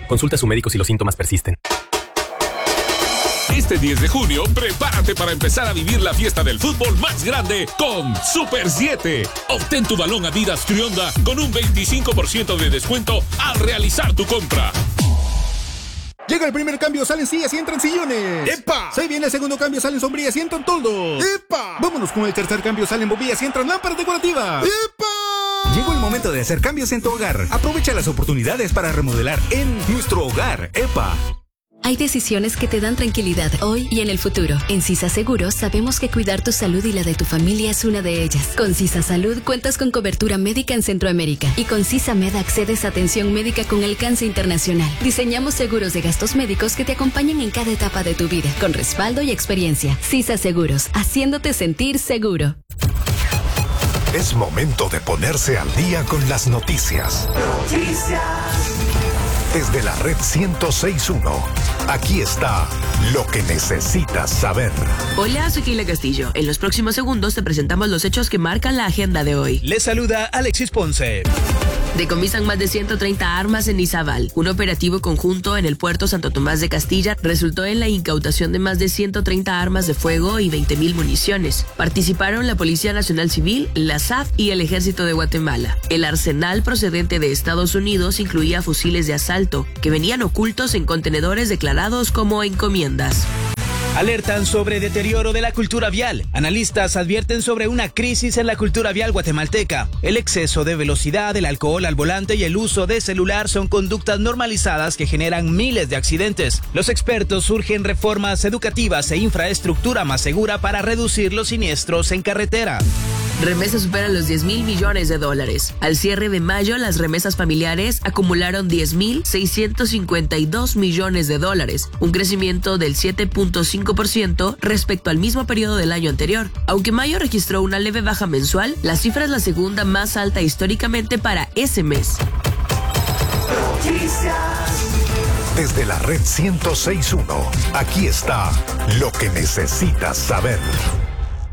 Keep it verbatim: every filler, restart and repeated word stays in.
Consulta a su médico si los síntomas persisten. Este diez de junio, prepárate para empezar a vivir la fiesta del fútbol más grande con Super siete. Obtén tu balón Adidas Trionda con un veinticinco por ciento de descuento al realizar tu compra. Llega el primer cambio, salen sillas y entran sillones. ¡Epa! Se viene el segundo cambio, salen sombrillas y entran toldos. ¡Epa! Vámonos con el tercer cambio, salen bombillas y entran lámparas decorativas. ¡Epa! Llegó el momento de hacer cambios en tu hogar. Aprovecha las oportunidades para remodelar en nuestro hogar. ¡Epa! Hay decisiones que te dan tranquilidad hoy y en el futuro. En Sisa Seguros sabemos que cuidar tu salud y la de tu familia es una de ellas. Con Sisa Salud cuentas con cobertura médica en Centroamérica. Y con Sisa Med accedes a atención médica con alcance internacional. Diseñamos seguros de gastos médicos que te acompañen en cada etapa de tu vida, con respaldo y experiencia. Sisa Seguros, haciéndote sentir seguro. Es momento de ponerse al día con las noticias. Noticias. Desde la red ciento seis punto uno, aquí está lo que necesitas saber. Hola, soy Keila Castillo. En los próximos segundos te presentamos los hechos que marcan la agenda de hoy. Les saluda Alexis Ponce. Decomisan más de ciento treinta armas en Izabal. Un operativo conjunto en el puerto Santo Tomás de Castilla resultó en la incautación de más de ciento treinta armas de fuego y veinte mil municiones. Participaron la Policía Nacional Civil, la S A F y el Ejército de Guatemala. El arsenal procedente de Estados Unidos incluía fusiles de asalto que venían ocultos en contenedores declarados como encomiendas. Alertan sobre deterioro de la cultura vial. Analistas advierten sobre una crisis en la cultura vial guatemalteca. El exceso de velocidad, el alcohol al volante y el uso de celular son conductas normalizadas que generan miles de accidentes. Los expertos surgen reformas educativas e infraestructura más segura para reducir los siniestros en carretera. Remesas superan los diez mil millones de dólares. Al cierre de mayo, las remesas familiares acumularon diez mil seiscientos cincuenta y dos millones de dólares, un crecimiento del siete punto cinco por ciento respecto al mismo periodo del año anterior. Aunque mayo registró una leve baja mensual, la cifra es la segunda más alta históricamente para ese mes. Desde la red ciento seis punto uno, aquí está lo que necesitas saber.